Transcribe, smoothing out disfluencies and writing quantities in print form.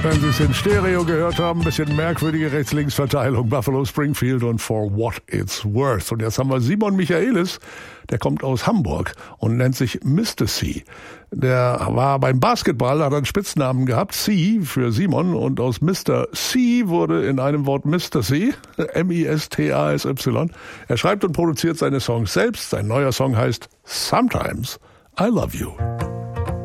Wenn Sie es in Stereo gehört haben, ein bisschen merkwürdige Rechts-Links-Verteilung. Buffalo Springfield und For What It's Worth. Und jetzt haben wir Simon Michaelis, der kommt aus Hamburg und nennt sich Mr. C. Der war beim Basketball, hat einen Spitznamen gehabt, C für Simon. Und aus Mr. C wurde in einem Wort Mr. C, M-I-S-T-A-S-Y. Er schreibt und produziert seine Songs selbst. Sein neuer Song heißt Sometimes I Love You.